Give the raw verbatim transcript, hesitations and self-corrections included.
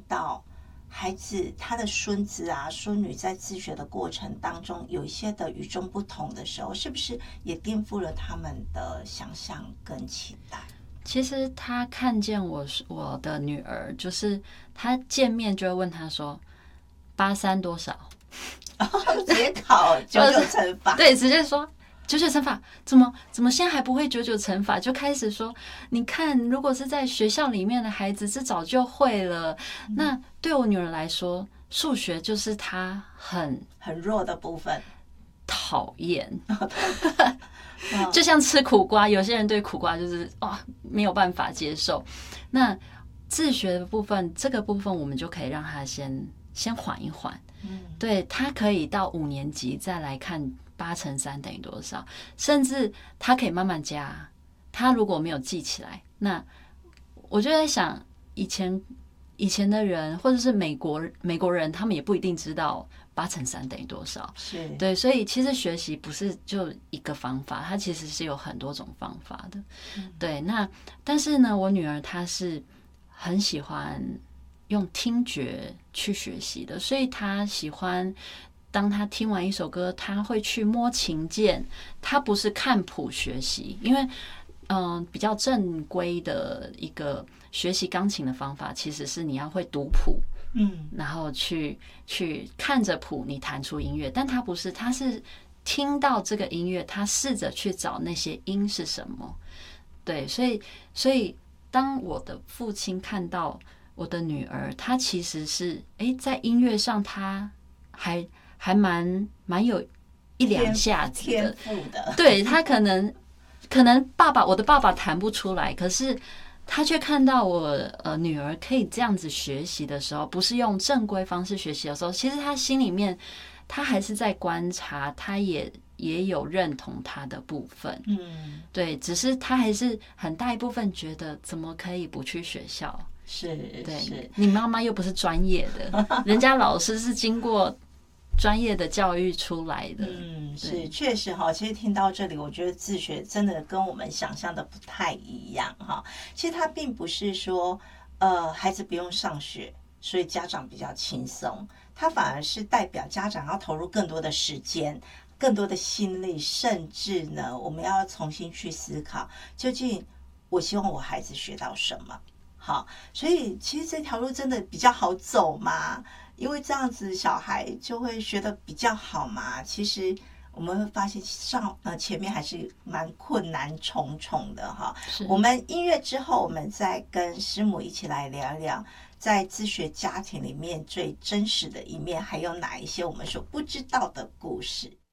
到孩子他的孙子啊孙女在自学的过程当中有一些的与众不同的时候，是不是也颠覆了他们的想象跟期待？ 其实他看见我我的女儿，就是他见面就会问他说八三多少， 直接考九九乘法， 对，直接说九九乘法，怎么怎么现在还不会九九乘法？就开始说，你看，如果是在学校里面的孩子，这早就会了。嗯、那对我女儿来说，数学就是她很很弱的部分， 讨厌。就像吃苦瓜，有些人对苦瓜就是哇、哦、没有办法接受。那自学的部分，这个部分我们就可以让他先先缓一缓。嗯，对，他可以到五年级再来看八乘三等于多少，甚至他可以慢慢加。他如果没有记起来，那我就在想，以前以前的人或者是美国美国人，他们也不一定知道八乘三等于多少。 是， 对，所以其实学习不是就一个方法，它其实是有很多种方法的。嗯、对，那但是呢，我女儿她是很喜欢用听觉去学习的，所以她喜欢当她听完一首歌，她会去摸琴键，她不是看谱学习，因为嗯，比较正规的一个学习钢琴的方法，其实是你要会读谱。嗯，然后去去看着谱，你弹出音乐，但他不是，他是听到这个音乐，他试着去找那些音是什么。对，所以所以当我的父亲看到我的女儿，她其实是哎，在音乐上她还还蛮蛮有一两下子的， 天赋的， 对，她可能可能爸爸我的爸爸弹不出来，可是他却看到我呃女儿可以这样子学习的时候，不是用正规方式学习的时候，其实他心里面他还是在观察，他也也有认同他的部分，嗯，对，只是他还是很大一部分觉得怎么可以不去学校？ 是， 对， 是你妈妈又不是专业的，人家老师是经过专业的教育出来的。 嗯，是，确实哈。其实听到这里，我觉得自学真的跟我们想象的不太一样哈。其实它并不是说，呃，孩子不用上学，所以家长比较轻松。它反而是代表家长要投入更多的时间、更多的心力，甚至呢，我们要重新去思考，究竟我希望我孩子学到什么。好，所以其实这条路真的比较好走嘛。因为这样子小孩就会学得比较好嘛。其实我们会发现上呃前面还是蛮困难重重的哈。我们音乐之后，我们再跟师母一起来聊一聊，在自学家庭里面最真实的一面，还有哪一些我们所不知道的故事。